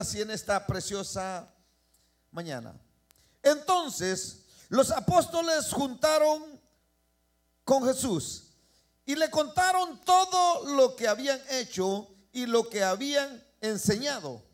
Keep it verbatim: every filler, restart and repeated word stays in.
así en esta preciosa mañana. Entonces los apóstoles juntaron con Jesús y le contaron todo lo que habían hecho y lo que habían enseñado.